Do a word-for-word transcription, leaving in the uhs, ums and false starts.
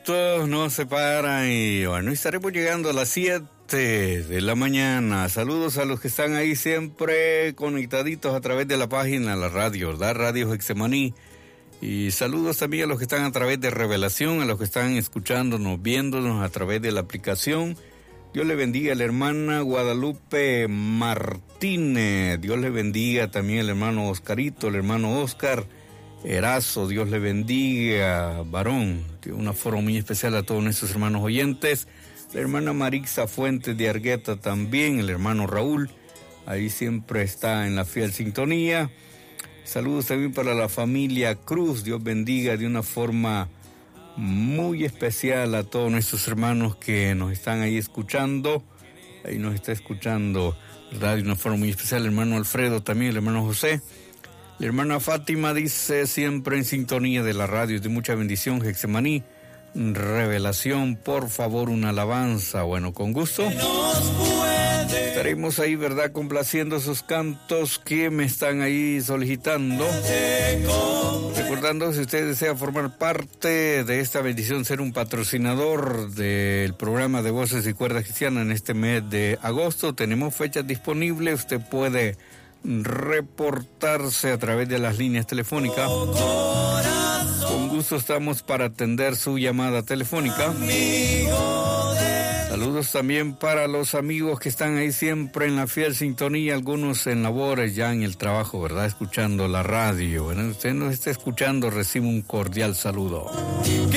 minutos nos separan y bueno, estaremos llegando a las siete de la mañana. Saludos a los que están ahí siempre conectaditos a través de la página, la radio, ¿verdad? Radio Hexemaní. Y saludos también a los que están a través de Revelación, a los que están escuchándonos, viéndonos a través de la aplicación. Dios le bendiga a la hermana Guadalupe Martínez. Dios le bendiga también al hermano Oscarito, el hermano Oscar Erazo. Dios le bendiga, varón. De una forma muy especial a todos nuestros hermanos oyentes. La hermana Marixa Fuentes de Argueta también, el hermano Raúl. Ahí siempre está en la fiel sintonía. Saludos también para la familia Cruz. Dios bendiga de una forma muy especial a todos nuestros hermanos que nos están ahí escuchando. Ahí nos está escuchando, ¿verdad? De una forma muy especial el hermano Alfredo, también el hermano José. La hermana Fátima dice siempre en sintonía de la radio, de mucha bendición, Hexemaní. Revelación, por favor, una alabanza. Bueno, con gusto. Estaremos ahí, ¿verdad? Complaciendo esos cantos que me están ahí solicitando. Recordando, si usted desea formar parte de esta bendición, ser un patrocinador del programa de Voces y Cuerdas Cristianas en este mes de agosto, tenemos fechas disponibles. Usted puede reportarse a través de las líneas telefónicas. Con gusto estamos para atender su llamada telefónica. Saludos también para los amigos que están ahí siempre en la fiel sintonía, algunos en labores ya en el trabajo, ¿verdad? Escuchando la radio. Bueno, usted nos está escuchando, recibe un cordial saludo.